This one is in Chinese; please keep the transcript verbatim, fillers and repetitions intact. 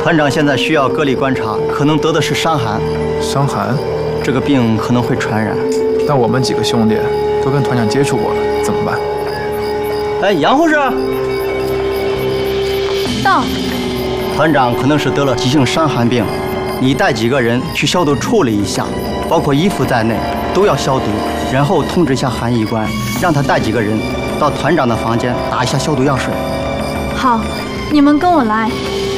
团长现在需要隔离观察，可能得的是伤寒。 伤寒， 这个病可能会传染。 那我们几个兄弟都跟团长接触过了，怎么办？ 哎，杨护士， 到。 团长可能是得了急性伤寒病，你带几个人去消毒处理一下，包括衣服在内都要消毒，然后通知一下韩医官，让他带几个人到团长的房间打一下消毒药水。 好，你们跟我来。